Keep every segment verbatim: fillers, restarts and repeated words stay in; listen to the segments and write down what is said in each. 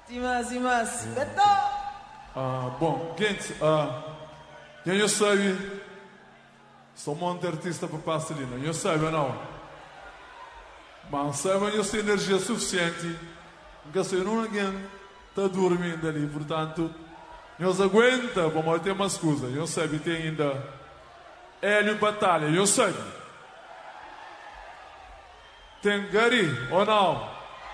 Simas, simas. Beto! Ah, bom, gente, ah, eu sei, sou um monte de artista para pastelina, eu sei, mas não. Mas sei, mas eu tenho energia suficiente, porque se eu não alguém está dormindo ali, portanto, eu aguenta, vamos ter uma escusa, eu sei, tem ainda Hélio Batalha, eu sei. Tem Gary, ou não?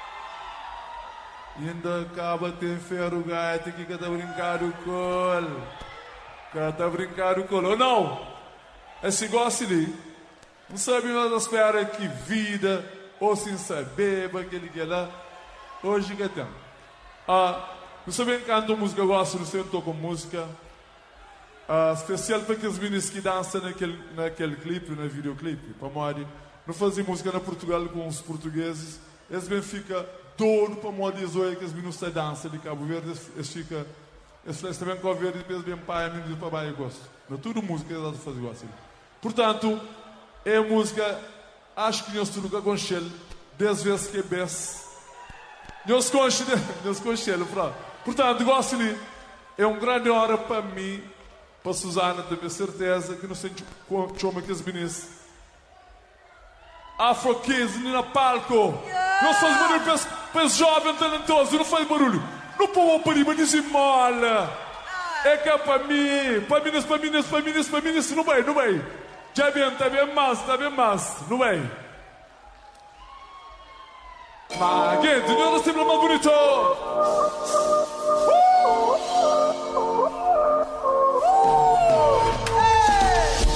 E ainda acaba de ter ferro gato que está a brincar o colo. Que está a brincar o colo. Ou não? Esse negócio ali. Não sabe mais a espera que vida, ou sem saber, aquele que é lá. Hoje que tem. Ah, não sabem canto música, gosto do centro com música. Ah, especial para aqueles meninos que dançam naquele, naquele clipe, no videoclipe. Para morrer. Não fazia música na Portugal com os portugueses. Eles bem ficam doidos para morrer que os meninos dançam de Cabo Verde. Eles ficam. Eles também com a verde e depois bem pai, meninos para baixo gosto. Não tudo música eles fazem assim. Portanto, é música. Acho que nós tudo com conchelo. Dez vezes que é best. Nós conchelo, nós conchelo, portanto, gosto ali. É um grande hora para mim, para Susana, também certeza que não sei como que os meninos. Afro Kids na palco. Yeah. Não faz barulho para, para os jovens talentosos, não faz barulho. Não põe para mim, mas mola. É que é para mim, para mim, para mim, para mim, para mim, não vai, não vai. Já bem, está bem mais, está bem mais, não vai. Mas, gente, não é sempre mais bonito. Uh!